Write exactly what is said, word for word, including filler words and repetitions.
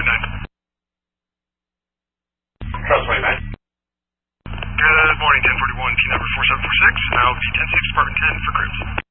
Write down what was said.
nine. Trust twenty-nine. Good morning, ten forty-one, P number four seven four six, L V ten six, Department ten for Cribs.